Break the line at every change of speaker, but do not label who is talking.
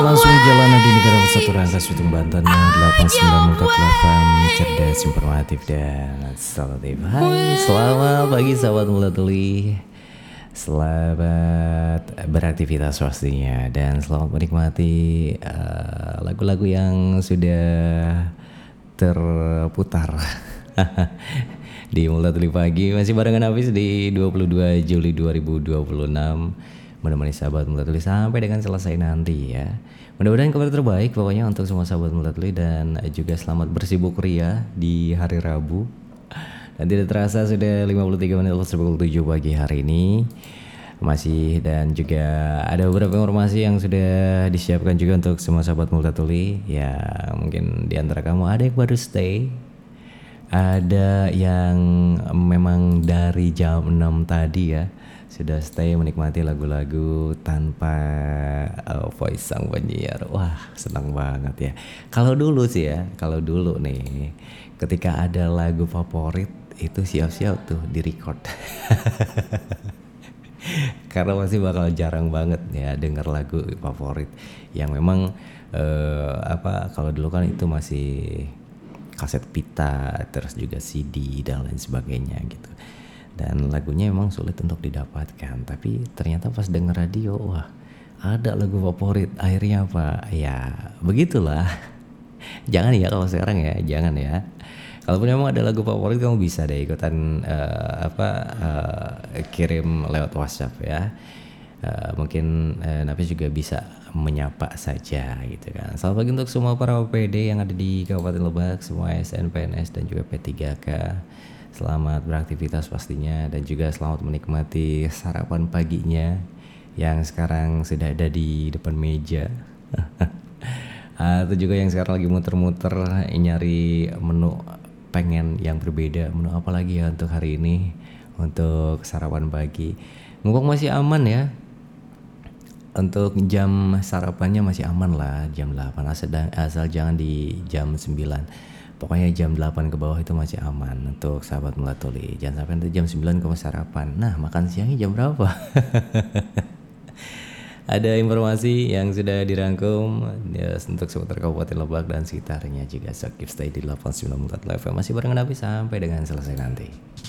langsung jalanan di negara Kesatuan Rangkas Bitung Banten 89.4 FM, cerdas, informatif dan solutif. Hai, selamat pagi sahabat Mulatuli. Selamat beraktivitas pastinya dan selamat menikmati lagu-lagu yang sudah terputar di Mulatuli pagi. Masih barengan Hafiz di 22 Juli 2026 menemani sahabat Mulatuli sampai dengan selesai nanti ya. Mudah-mudahan kabar terbaik pokoknya untuk semua sahabat Mulatuli dan juga selamat bersibuk ria di hari Rabu. Dan tidak terasa sudah 53 menit pukul 7 pagi hari ini. Masih dan juga ada beberapa informasi yang sudah disiapkan juga untuk semua sahabat Mulatuli. Ya mungkin di antara kamu ada yang baru stay, ada yang memang dari jam 6 tadi ya sudah stay menikmati lagu-lagu tanpa voice sang penyiar. Wah senang banget ya. Kalau dulu sih ya, kalau dulu nih ketika ada lagu favorit itu siap-siap tuh di record. Karena masih bakal jarang banget ya denger lagu favorit yang memang kalau dulu kan itu masih kaset pita, terus juga CD dan lain sebagainya gitu. Dan lagunya emang sulit untuk didapatkan, tapi ternyata pas denger radio, wah ada lagu favorit. Akhirnya apa? Ya begitulah. Jangan ya kalau sekarang ya, jangan ya. Kalaupun memang ada lagu favorit, kamu bisa deh ikutan kirim lewat WhatsApp ya. Mungkin Nafi juga bisa menyapa saja gitu kan. Selamat pagi untuk semua para OPD yang ada di Kabupaten Lebak, semua ASN, PNS dan juga P3K. Selamat beraktivitas pastinya dan juga selamat menikmati sarapan paginya yang sekarang sudah ada di depan meja. Atau juga yang sekarang lagi muter-muter nyari menu, pengen yang berbeda, menu apa lagi ya untuk hari ini untuk sarapan pagi. Mumpung masih aman ya, untuk jam sarapannya masih aman lah, jam 8 asal jangan di jam 9. Pokoknya jam 8 ke bawah itu masih aman untuk sahabat Mulatuli. Jangan sampai nanti jam 9 kamu sarapan. Nah makan siangnya jam berapa? Ada informasi yang sudah dirangkum ya, untuk seputar Kabupaten Lebak dan sekitarnya juga. So keep stay di 89.4 FM. Masih barengan Nabi sampai dengan selesai nanti.